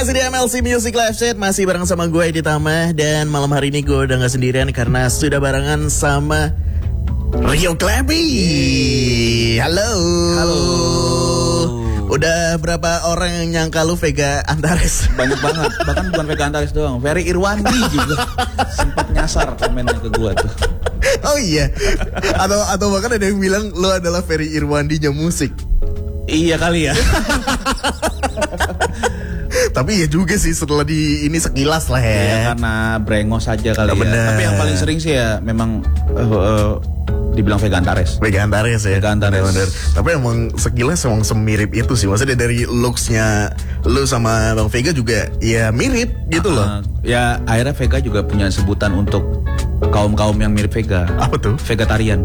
masih di MLC Music Live Chat. Masih bareng sama gue Edi Tama. Dan malam hari ini gue udah gak sendirian karena sudah barengan sama Rio Klebi. Halo. Halo. Udah berapa orang yang nyangka lu Vega Antares? Banyak banget. Bahkan bukan Vega Antares doang, Ferry Irwandi juga sempat nyasar komennya ke gue tuh. Oh iya. Atau bahkan ada yang bilang lu adalah Ferry Irwandinya musik. Iya kali ya. Tapi ya juga sih setelah di ini sekilas lah ya. Ya karena brengos aja kali ya. Bener. Tapi yang paling sering sih ya memang dibilang Vega Antares. Vega Antares ya. Vega Antares. Bener. Tapi emang sekilas emang semirip itu sih. Maksudnya dari looks-nya lu sama Bang Vega juga ya mirip gitu loh. Ya akhirnya Vega juga punya sebutan untuk kaum-kaum yang mirip Vega. Apa tuh? Vegetarian.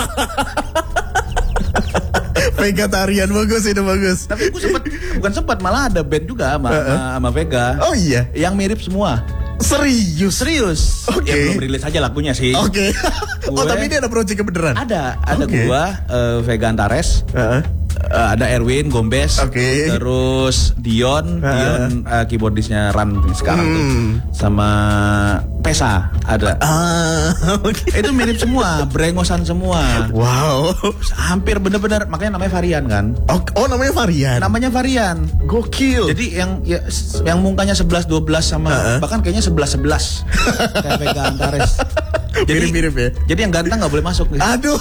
Vegetarian, bagus itu, bagus. Tapi gue sempat malah ada band juga sama Vega. Oh iya. Yang mirip semua. Serius. Oke. Ya belum rilis aja lagunya sih. Oke. Oh tapi ini ada project beneran? Ada Okay. gua Vega Antares. Ada Erwin Gombes. Oke. Terus Dion keyboardisnya Ran sekarang tuh. Sama Pesa ada. Okay. Itu mirip semua, brengosan semua. Wow. Hampir bener-bener, makanya namanya varian kan. Oh namanya varian. Namanya varian. Gokil. Jadi yang mukanya 11 12 sama bahkan kayaknya 11 11 kayak Vega Antares. Jadi mirip-mirip ya. Jadi yang ganteng nggak boleh masuk nih. Aduh.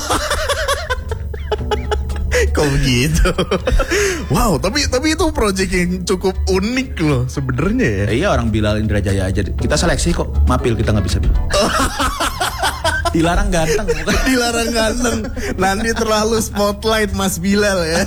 Kok begitu? Wow, tapi itu project yang cukup unik loh sebenarnya ya. Iya, orang Bilal Indrajaya aja. Kita seleksi kok, mapil kita nggak bisa. Dilarang ganteng bukan? Dilarang ganteng. Nanti terlalu spotlight Mas Bilal ya.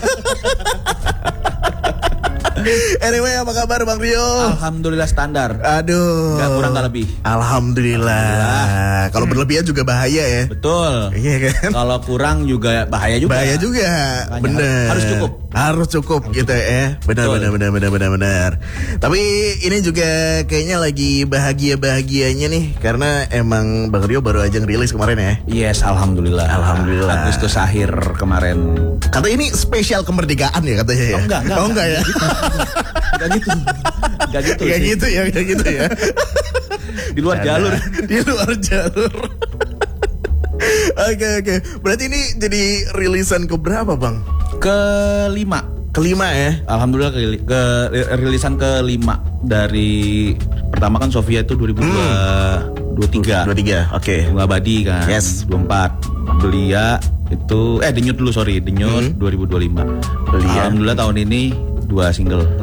Anyway, apa kabar Bang Rio? Alhamdulillah standar. Aduh. Gak kurang gak lebih. Alhamdulillah. Kalau berlebihan juga bahaya ya. Betul. Iya kan? Kalau kurang juga bahaya juga. Bahaya juga. Makanya Bener. harus cukup Gitu ya. Benar. Tapi ini juga kayaknya lagi bahagianya nih karena emang Bang Rio baru aja ngerilis kemarin ya. Yes, alhamdulillah. Agustus akhir kemarin. Kata ini spesial kemerdekaan ya katanya ya. Enggak ya. Enggak gitu ya. Di luar jalur. Oke. Berarti ini jadi rilisan keberapa Bang? Kelima ya. Alhamdulillah rilisan kelima. Dari pertama kan Sofia itu 2023. Oke. Bunga Abadi kan. Yes. 24. Belia itu Denyut dulu, Denyut 2025. Belia. Alhamdulillah tahun ini 2 single.